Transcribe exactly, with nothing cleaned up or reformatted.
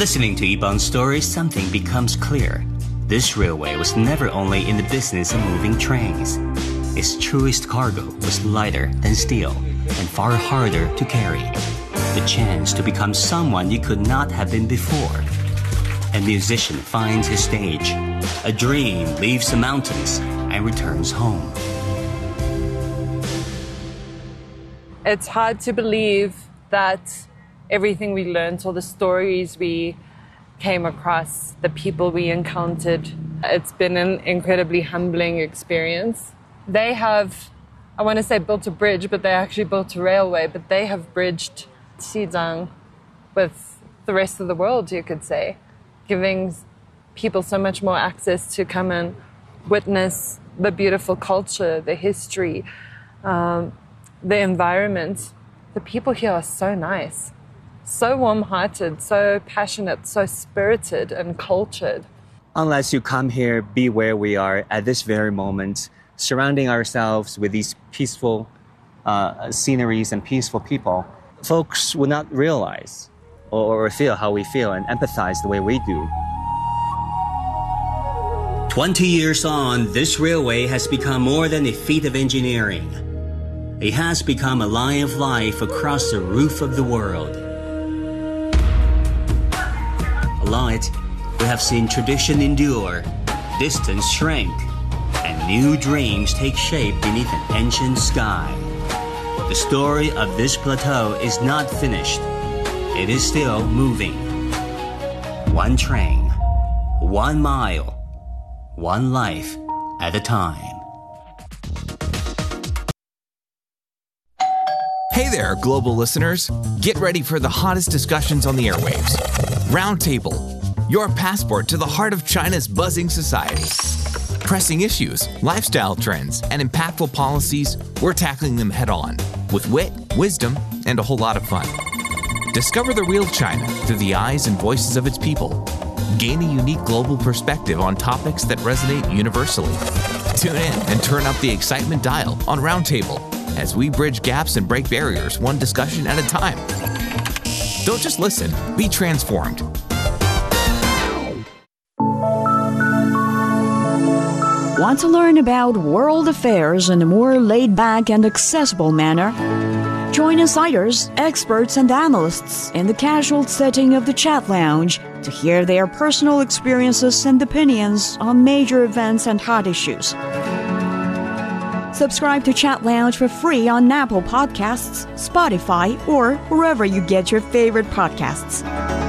Listening to Ebon's story, something becomes clear. This railway was never only in the business of moving trains. Its truest cargo was lighter than steel and far harder to carry. The chance to become someone you could not have been before. A musician finds his stage. A dream leaves the mountains and returns home. It's hard to believe that everything we learned, all the stories we came across, the people we encountered, it's been an incredibly humbling experience. They have, I want to say built a bridge, but they actually built a railway, but they have bridged Xizang with the rest of the world, you could say, giving people so much more access to come and witness the beautiful culture, the history, um, the environment. The people here are so nice. So warm-hearted, so passionate, so spirited and cultured. Unless you come here, be where we are at this very moment, surrounding ourselves with these peaceful uh, sceneries and peaceful people, folks would not realize or, or feel how we feel and empathize the way we do. Twenty years on, this railway has become more than a feat of engineering. It has become a line of life across the roof of the world. Along it, we have seen tradition endure, distance shrink, and new dreams take shape beneath an ancient sky. The story of this plateau is not finished. It is still moving. One train, one mile, one life at a time. Hey there, global listeners. Get ready for the hottest discussions on the airwaves. Roundtable, your passport to the heart of China's buzzing society. Pressing issues, lifestyle trends, and impactful policies, we're tackling them head on with wit, wisdom, and a whole lot of fun. Discover the real China through the eyes and voices of its people. Gain a unique global perspective on topics that resonate universally. Tune in and turn up the excitement dial on Roundtable as we bridge gaps and break barriers one discussion at a time. Don't just listen, be transformed. Want to learn about world affairs in a more laid-back and accessible manner? Join insiders, experts, and analysts in the casual setting of the Chat Lounge to hear their personal experiences and opinions on major events and hot issues. Subscribe to Chat Lounge for free on Apple Podcasts, Spotify, or wherever you get your favorite podcasts.